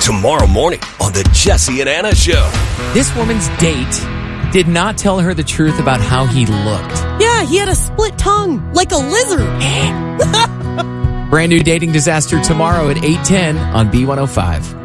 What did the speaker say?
tomorrow morning on the Jesse and Anna Show. This woman's date did not tell her the truth about how he looked. Yeah, he had a split tongue, like a lizard. Brand new dating disaster tomorrow at 8:10 on B105.